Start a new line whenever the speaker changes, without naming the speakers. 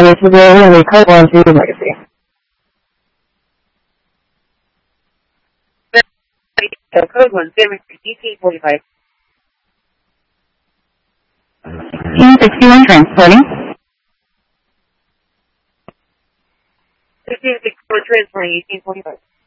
and it's really code 1 to legacy.
So code 1, DC-45.
Team 61 transporting.
15-64 transferring 1845.